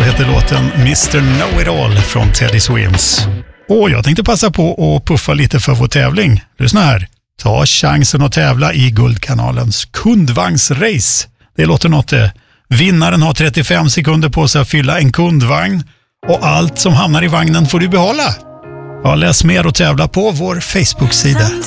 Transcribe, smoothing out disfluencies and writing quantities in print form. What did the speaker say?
heter låten Mr. Know-It-All från Teddy Swims. Och jag tänkte passa på att puffa lite för vår tävling. Lyssna här. Ta chansen att tävla i Guldkanalens kundvagnsrace. Det låter något det. Vinnaren har 35 sekunder på sig att fylla en kundvagn. Och allt som hamnar i vagnen får du behålla. Ja, läs mer och tävla på vår Facebook-sida.